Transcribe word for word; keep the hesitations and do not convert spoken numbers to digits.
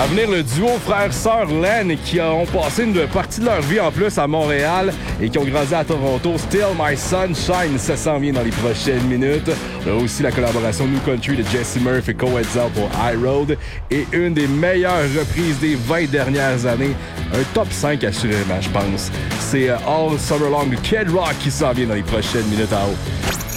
À venir, le duo frère-sœur Len qui ont passé une partie de leur vie en plus à Montréal et qui ont grandi à Toronto. Still My Sunshine, ça s'en vient dans les prochaines minutes. On a aussi la collaboration New Country de Jesse Murphy et Coetzel pour High Road et une des meilleures reprises des vingt dernières années. Un top cinq assurément, je pense. C'est All Summer Long de Kid Rock qui s'en vient dans les prochaines minutes à haut.